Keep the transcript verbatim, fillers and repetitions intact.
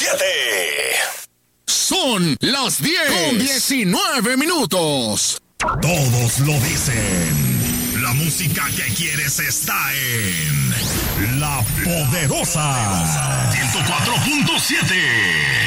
siete. Son las diez con diecinueve minutos. Todos lo dicen. La música que quieres está en La Poderosa ciento cuatro punto siete.